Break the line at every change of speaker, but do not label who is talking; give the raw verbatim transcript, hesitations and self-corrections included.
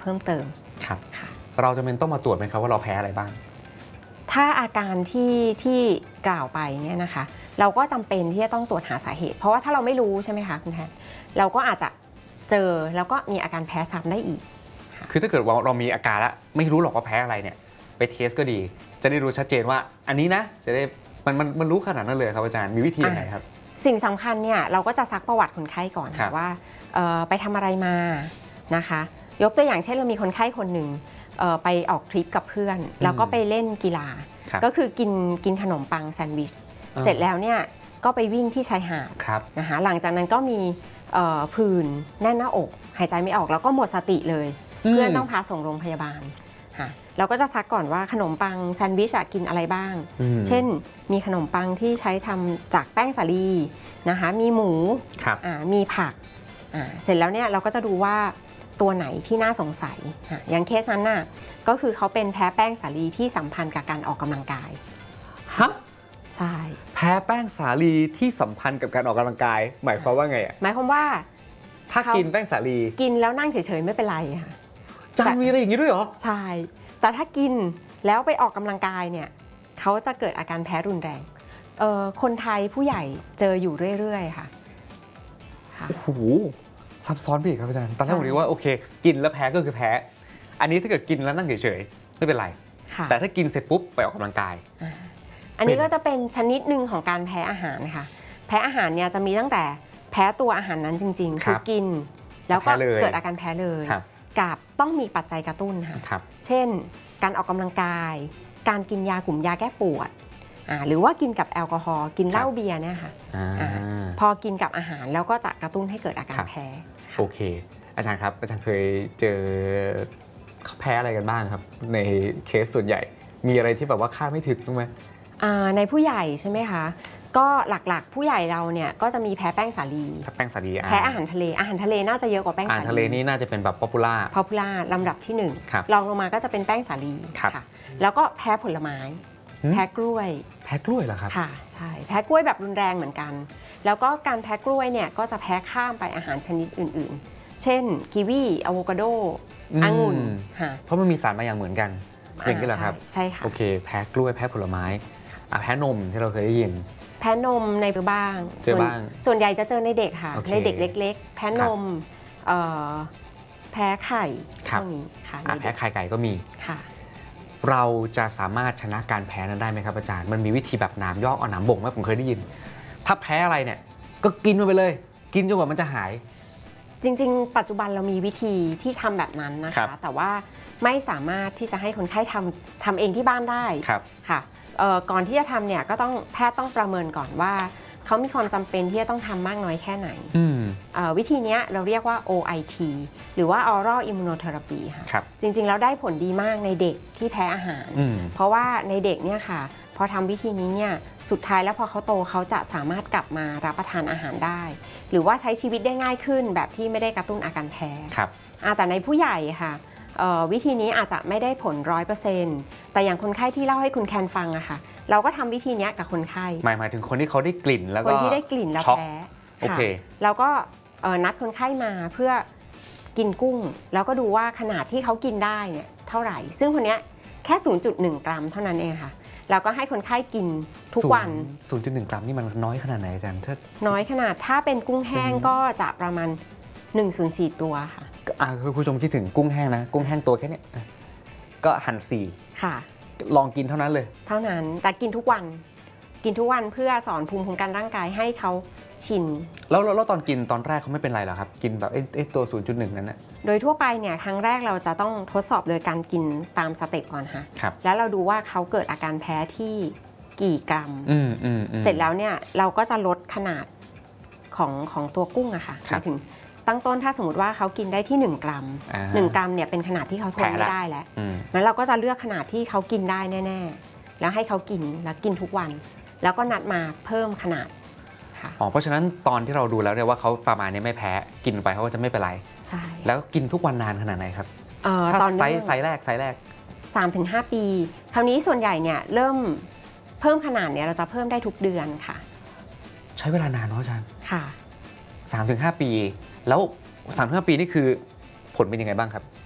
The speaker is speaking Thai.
พิ่มเติม
ครับเราจะเป็นต้องมาตรวจไหมครับว่าเราแพ้อะไรบ้าง
ถ้าอาการที่ที่กล่าวไปเนี่ยนะคะเราก็จำเป็นที่จะต้องตรวจหาสาเหตุเพราะว่าถ้าเราไม่รู้ใช่ไหมคะคุณแทนเราก็อาจจะเจอแล้วก็มีอาการแพ้ซ้ำได้อีก
คือถ้าเกิดว่าเรามีอาการแล้วไม่รู้หรอกว่าแพ้อะไรเนี่ยไปเทสก็ดีจะได้รู้ชัดเจนว่าอันนี้นะจะได้มันมันมันรู้ขนาดนั้นเลยครับอาจารย์มีวิธียังไงครับ
สิ่งสำคัญเนี่ยเราก็จะซักประวัติคนไข้ก่อนว่าไปทำอะไรมานะคะยกตัวอย่างเช่นเรามีคนไข้คนหนึ่งไปออกทริปกับเพื่อนแล้วก็ไปเล่นกีฬาก็คือกินกินขนมปังแซนด์วิชเสร็จแล้วเนี่ยก็ไปวิ่งที่ชายหาดนะคะหลังจากนั้นก็มีผื่นแน่นหน้าอกหายใจไม่ออกแล้วก็หมดสติเลยเพื่อนต้องพาส่งโรงพยาบาลเราก็จะซักก่อนว่าขนมปังแซนด์วิชกินอะไรบ้างเช่นมีขนมปังที่ใช้ทำจากแป้งสาลีนะคะมีหมูมีผักเสร็จแล้วเนี่ยเราก็จะดูว่าตัวไหนที่น่าสงสัยอย่างเคสนั้นน่ะก็คือเขาเป็นแพ้แป้งสาลีที่สัมพันธ์กับการออกกำลังกาย
ฮะ
ใช่
แพ้แป้งสาลีที่สัมพันธ์กับการออกกำลังกายหมายความว่าไงอ่ะ
หมายความว่า
ถ้ากินแป้งสาลี
กินแล้วนั่งเฉยๆไม่เป็นไรค่ะ
จานมีอะไรอย่างนี้ด้วยเหรอ
ใช่แต่ถ้ากินแล้วไปออกกำลังกายเนี่ยเขาจะเกิดอาการแพ้รุนแรงคนไทยผู้ใหญ่เจออยู่เรื่อยๆค่ะ
โอ้โหซับซ้อนไปอีกครับอาจารย์ตอนแรกผมคิดว่าโอเคกินแล้วแพ้ก็คือแพ้อันนี้ถ้าเกิดกินแล้วนั่งเฉยๆไม่เป็นไรแต่ถ้ากินเสร็จปุ๊บไปออกกำลังกาย
อันนี้ก็จะเป็นชนิดหนึ่งของการแพ้อาหารนะคะแพ้อาหารเนี่ยจะมีตั้งแต่แพ้ตัวอาหารนั้นจริงๆคือกินแล้วก็เกิดอาการแพ้เลยกับต้องมีปัจจัยกระตุ้นค่ะเช่นการออกกำลังกายการกินยากลุ่มยาแก้ปวดหรือว่ากินกับแอลกอฮอล์กินเหล้าเบียร์เนี่ยค่ะพอกินกับอาหารแล้วก็จะกระตุ้นให้เกิดอาการแพ้
โอเคอาจารย์ครับอาจารย์เคยเจอแพ้อะไรกันบ้างครับในเคสส่วนใหญ่มีอะไรที่แบบว่าคาดไม่ถึงบ้างไหม
ในผู้ใหญ่ใช่ไหมคะก็หลักๆผู้ใหญ่เราเนี่ยก็จะมีแพ้แป้งสาลี
แป้งสาลี
แพ้อาหารทะเลอาหารทะเลน่าจะเยอะกว่าแป้งสาลี
อาหารทะเลนี่น่าจะเป็นแบบป๊อปปูล่า
ป๊อปปูล่าลำดับที่หนึ่งรองลงมาก็จะเป็นแป้งสาลีค่ะแล้วก็แพ้ผลไม้แพ้กล้วย
แพ้กล้วยเหรอครับ
ค่ะใช่แพ้กล้วยแบบรุนแรงเหมือนกันแล้วก็การแพ้กล้วยเนี่ยก็จะแพ้ข้ามไปอาหารชนิดอื่นๆเช่นกีวีอะโวคาโดองุ่น
เพราะมันมีสารบางอย่างเหมือนกันอย่างนี้เหรอครับ
ใช่ค่ะ
โอเคแพ้กล้วยแพ้ผลไม้แพ้นมที่เราเคยได้ยิน
แพ้นมในบ้างส่วนใหญ่จะเจอในเด็กค่ะในเด็กเล็กๆแพ้นมแพ้ไข่พวกนี้ค่ะ
แพ้ไข่ไก่ก็มี
ค่ะ
เราจะสามารถชนะการแพ้นั้นได้ไหมครับอาจารย์มันมีวิธีแบบน้ำยอกเอาน้ำบ่งไหมผมเคยได้ยินถ้าแพ้อะไรเนี่ยก็กินมันไปเลยกินจนกว่ามันจะหาย
จริงๆปัจจุบันเรามีวิธีที่ทำแบบนั้นนะคะแต่ว่าไม่สามารถที่จะให้คนไข้ทำทำเองที่บ้านได้ค่ะก่อนที่จะทำเนี่ยก็ต้องแพทย์ต้องประเมินก่อนว่าเขามีความจำเป็นที่จะต้องทำมากน้อยแค่ไหนวิธีนี้เราเรียกว่า โอ ไอ ที หรือว่า Oral Immunotherapy ค่ะจริงๆแล้วได้ผลดีมากในเด็กที่แพ้อาหารเพราะว่าในเด็กเนี่ยค่ะพอทำวิธีนี้เนี่ยสุดท้ายแล้วพอเขาโตเขาจะสามารถกลับมารับประทานอาหารได้หรือว่าใช้ชีวิตได้ง่ายขึ้นแบบที่ไม่ได้กระตุ้นอาการแพ้แต่ในผู้ใหญ่ค่ะวิธีนี้อาจจะไม่ได้ผล ร้อยเปอร์เซ็นต์ แต่อย่างคนไข้ที่เล่าให้คุณแคนฟังอะค่ะเราก็ทำวิธีนี้กับคนไข้
หมายหมายถึงคนที่เขาได้กลิ่นแล้วก็
คนที่ได้กลิ่นแล้วแพ้
โอเค
เราก็นัดคนไข้มาเพื่อกินกุ้งแล้วก็ดูว่าขนาดที่เขากินได้เนี่ยเท่าไหร่ซึ่งคนนี้แค่ ศูนย์จุดหนึ่ง กรัมเท่านั้นเองค่ะเราก็ให้คนไข้กินทุกวัน
ศูนย์จุดหนึ่ง กรัมนี่มันน้อยขนาดไหนอาจารย์ถ้า
น้อยขนาดถ้าเป็นกุ้งแห้งก็จะประมาณหนึ่งส่วนสี่ตัวค่ะ
คือผู้ชมคิดถึงกุ้งแห้งนะกุ้งแห้งตัวแค่นี้ก็หั่นสี่
ค่ะ
ลองกินเท่านั้นเลย
เท่านั้นแต่กินทุกวันกินทุกวันเพื่อสอนภูมิคุ้มกันร่างกายให้เขาชิน
แล้วแล้วตอนกินตอนแรกเขาไม่เป็นไรหรอครับกินแบบไอ้ตัว ศูนย์จุดหนึ่ง นั้นนะ
โดยทั่วไปเนี่ยครั้งแรกเราจะต้องทดสอบโดยการกินตามสเต็ปก่อนค่ะแล้วเราดูว่าเขาเกิดอาการแพ้ที่กี่กรัมเสร็จแล้วเนี่ยเราก็จะลดขนาดของของตัวกุ้งอะค่ะหมายถึงตั้งต้นถ้าสมมติว่าเขากินได้ที่หนึ่งกรัมหนึ่งกรัมเนี่ยเป็นขนาดที่เขาทนไม่ได้แล้วนั้นเราก็จะเลือกขนาดที่เขากินได้แน่ๆแล้วให้เขากินแล้วกินทุกวันแล้วก็นัดมาเพิ่มขนาดค่ะ
อ๋อเพราะฉะนั้นตอนที่เราดูแล้วเนี่ยว่าเขาประมาณนี้ไม่แพ้กินไปเขาก็จะไม่เป็นไร
ใช่
แล้วกินทุกวันนานขนาดไหนครับ
ตอน
ไซส์ไซส์แรกไซส์แรก
สามถึงห้า ปีคราวนี้ส่วนใหญ่เนี่ยเริ่มเพิ่มขนาดเนี่ยเราจะเพิ่มได้ทุกเดือนค่ะ
ใช้เวลานานเนาะอาจารย์
ค่ะ
สามถึงห้า ปีแล้ว สามถึงห้า ปีนี่คือผลเป็นยังไงบ้างครับ